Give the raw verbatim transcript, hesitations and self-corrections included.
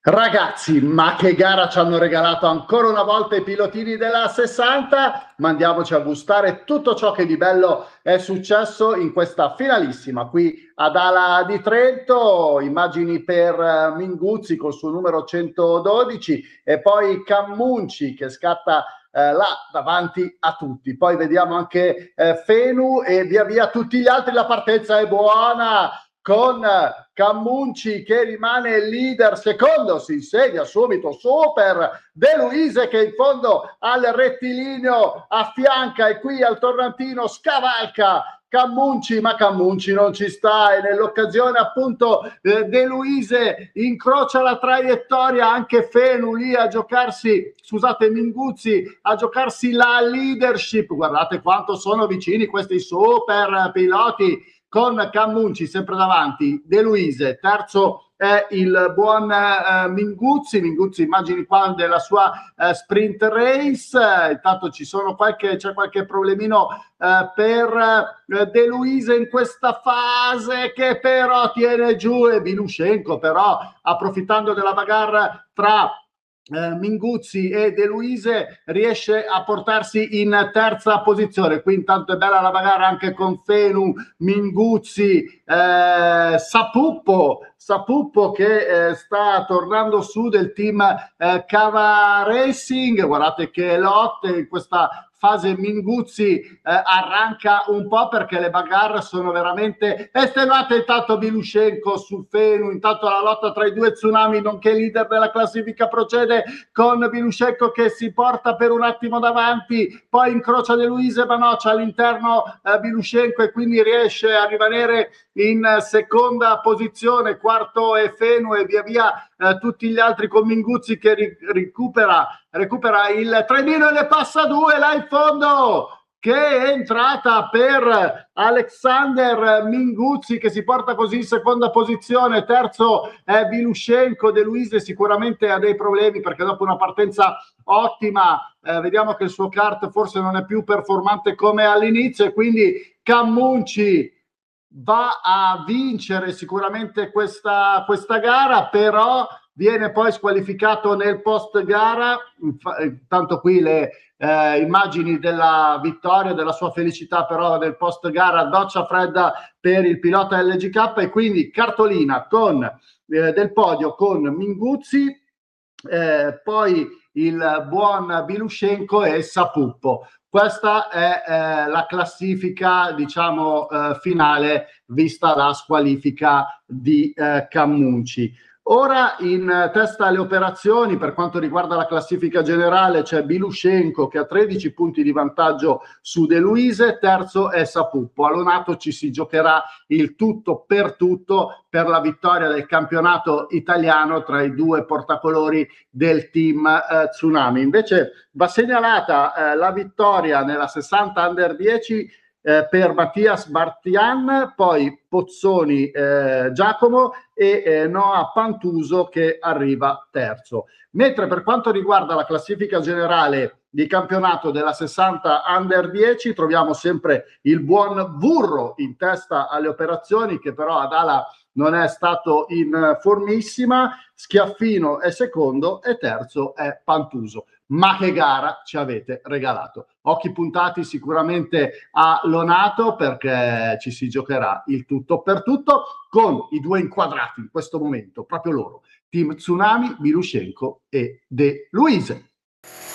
Ragazzi, ma che gara ci hanno regalato ancora una volta i pilotini della sessanta? Ma andiamoci a gustare tutto ciò che di bello è successo in questa finalissima qui ad Ala di Trento. Immagini per uh, Minguzzi col suo numero centododici e poi Cammunci che scatta eh, là davanti a tutti. Poi vediamo anche eh, Fenu e via via tutti gli altri. La partenza è buona con Cammunci che rimane leader, secondo si insedia subito Super De Luise che in fondo al rettilineo affianca e qui al tornantino scavalca Cammunci, ma Cammunci non ci sta e nell'occasione appunto eh, De Luise incrocia la traiettoria, anche Fenu lì a giocarsi, scusate Minguzzi, a giocarsi la leadership. Guardate quanto sono vicini questi super piloti, con Cammunci sempre davanti, De Luise, terzo è il buon eh, Minguzzi, Minguzzi immagini qua della sua eh, sprint race, eh, intanto ci sono qualche, c'è qualche problemino eh, per eh, De Luise in questa fase che però tiene giù e Vilushenko però approfittando della bagarre tra Eh, Minguzzi e De Luise riesce a portarsi in terza posizione. Qui intanto è bella la bagara anche con Fenu, Minguzzi, eh, Sapuppo, Sapuppo che eh, sta tornando su del team eh, Cava Racing. Guardate che lotte in questa fase. Minguzzi eh, arranca un po' perché le bagarre sono veramente estenuate. Intanto Vilushenko su Fenu, intanto la lotta tra i due Tsunami nonché leader della classifica procede con Vilushenko che si porta per un attimo davanti, poi incrocia De Luise ma no, c'è all'interno eh, Vilushenko e quindi riesce a rimanere in seconda posizione. Quarto è Fenu e via via eh, tutti gli altri con Minguzzi che ri- recupera recupera il trenino e ne passa due là in fondo, che è entrata per Alexander Minguzzi che si porta così in seconda posizione. Terzo è Vilushenko. De Luise sicuramente ha dei problemi perché dopo una partenza ottima eh, vediamo che il suo kart forse non è più performante come all'inizio e quindi Cammunci va a vincere sicuramente questa, questa gara, però viene poi squalificato nel post gara. Tanto qui le eh, immagini della vittoria, della sua felicità, però nel post gara doccia fredda per il pilota L G K e quindi cartolina con eh, del podio con Minguzzi, eh, poi il buon Vilushenko e Sapuppo. Questa è eh, la classifica, diciamo, eh, finale, vista la squalifica di eh, Cammunci. Ora in testa alle operazioni per quanto riguarda la classifica generale c'è Vilushenko che ha tredici punti di vantaggio su De Luise, terzo è Sapuppo. A Lonato ci si giocherà il tutto per tutto per la vittoria del campionato italiano tra i due portacolori del team eh, Tsunami. Invece va segnalata eh, la vittoria nella sessanta under dieci eh, per Mattias Bartian, poi Pozzoni eh, Giacomo e eh, Noah Pantuso che arriva terzo. Mentre per quanto riguarda la classifica generale di campionato della sessanta under dieci troviamo sempre il buon Burro in testa alle operazioni, che però ad Ala non è stato in formissima. Schiaffino è secondo e terzo è Pantuso. Ma che gara ci avete regalato! Occhi puntati sicuramente a Lonato perché ci si giocherà il tutto per tutto con i due inquadrati in questo momento, proprio loro, team Tsunami, Vilushenko e De Luise.